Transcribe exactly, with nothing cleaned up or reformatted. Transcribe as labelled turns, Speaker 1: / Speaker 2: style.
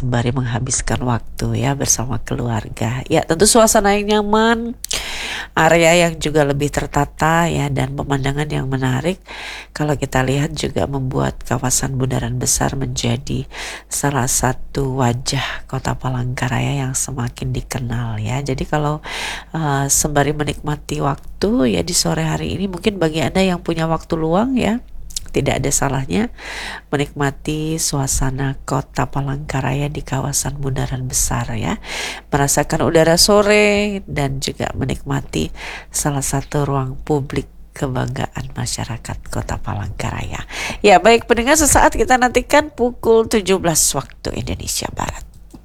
Speaker 1: sembari menghabiskan waktu ya bersama keluarga. Ya, tentu suasana yang nyaman, area yang juga lebih tertata ya, dan pemandangan yang menarik kalau kita lihat juga membuat kawasan Bundaran Besar menjadi salah satu wajah Kota Palangkaraya yang semakin dikenal ya. Jadi kalau uh, sembari menikmati waktu ya di sore hari ini, mungkin bagi Anda yang punya waktu luang ya, tidak ada salahnya menikmati suasana Kota Palangkaraya di kawasan Bundaran Besar ya. Merasakan udara sore dan juga menikmati salah satu ruang publik kebanggaan masyarakat Kota Palangkaraya. Ya, baik pendengar, sesaat kita nantikan pukul tujuh belas waktu Indonesia Barat.